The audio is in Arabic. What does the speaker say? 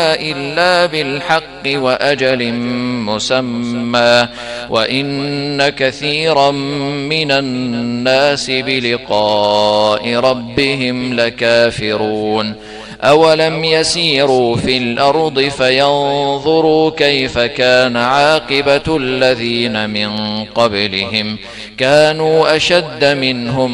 إلا بالحق وأجل مسمى وإن كثيرا من الناس بلقاء ربهم لكافرون أولم يسيروا في الأرض فينظروا كيف كان عاقبة الذين من قبلهم كانوا أشد منهم